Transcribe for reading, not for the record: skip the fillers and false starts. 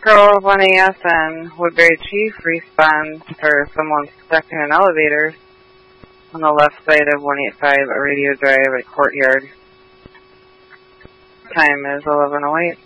Girl 1AS and Woodbury Chief respond for someone stuck in an elevator on the left side of 185 Radio Drive at Courtyard. Time is 11:08.